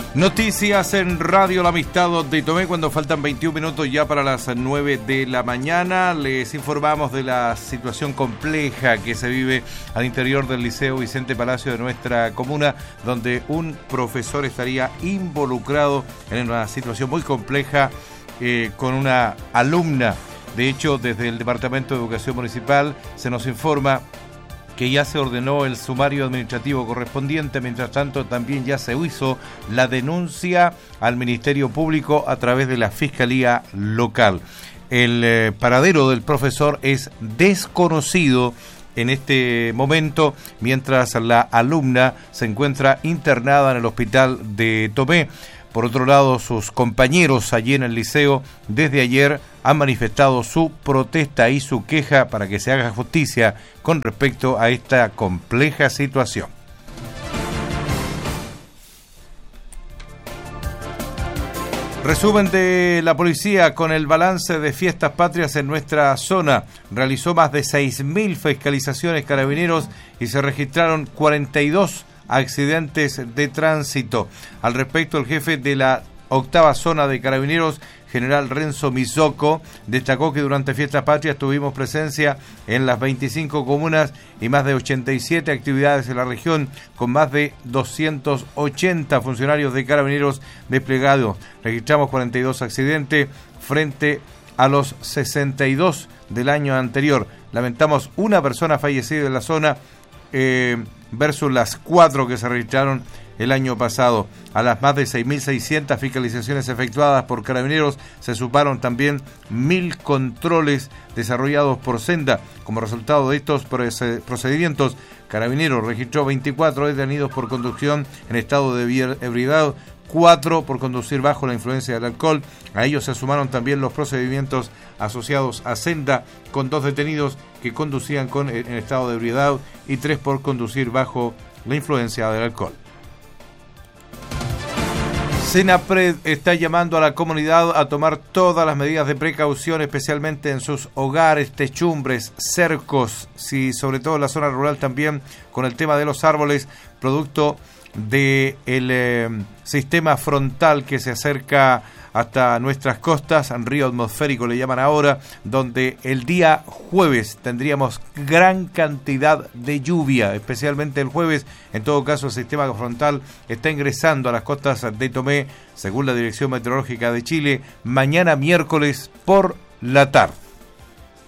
Noticias en Radio La Amistad de Tomé cuando faltan 21 minutos ya para las 9 de la mañana. Les informamos de la situación compleja que se vive al interior del Liceo Vicente Palacio de nuestra comuna, donde un profesor estaría involucrado en una situación muy compleja con una alumna. De hecho, desde el Departamento de Educación Municipal se nos informa que ya se ordenó el sumario administrativo correspondiente. Mientras tanto, también ya se hizo la denuncia al Ministerio Público a través de la Fiscalía Local. El paradero del profesor es desconocido en este momento, mientras la alumna se encuentra internada en el hospital de Tomé. Por otro lado, sus compañeros allí en el liceo desde ayer han manifestado su protesta y su queja para que se haga justicia con respecto a esta compleja situación. Resumen de la policía con el balance de fiestas patrias en nuestra zona. Realizó más de 6.000 fiscalizaciones Carabineros y se registraron 42 accidentes de tránsito. Al respecto, el jefe de la octava zona de Carabineros, general Renzo Misoco, destacó que durante Fiestas Patrias tuvimos presencia en las 25 comunas y más de 87 actividades en la región, con más de 280 funcionarios de Carabineros desplegados. Registramos 42 accidentes frente a los 62 del año anterior. Lamentamos una persona fallecida en la zona versus las 4 que se registraron el año pasado. A las más de 6.600 fiscalizaciones efectuadas por Carabineros se sumaron también 1.000 controles desarrollados por Senda. Como resultado de estos procedimientos, Carabineros registró 24 detenidos por conducción en estado de ebriedad, 4 por conducir bajo la influencia del alcohol. A ellos se sumaron también los procedimientos asociados a Senda, con 2 detenidos que conducían en estado de ebriedad y 3 por conducir bajo la influencia del alcohol. Senapred está llamando a la comunidad a tomar todas las medidas de precaución, especialmente en sus hogares, techumbres, cercos, sobre todo en la zona rural también, con el tema de los árboles, producto del sistema frontal que se acerca hasta nuestras costas, en río atmosférico le llaman ahora, donde el día jueves tendríamos gran cantidad de lluvia, especialmente el jueves. En todo caso, el sistema frontal está ingresando a las costas de Tomé, según la Dirección Meteorológica de Chile, mañana miércoles por la tarde.